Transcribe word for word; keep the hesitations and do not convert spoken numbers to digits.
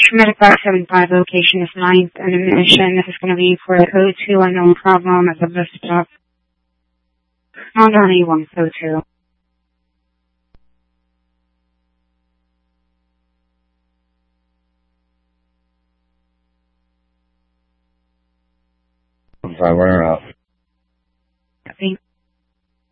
Medic five seven five, location is ninth and admission. This is going to be for a code two unknown problem at the bus stop. Found on A one code two. I'm sorry, we're out.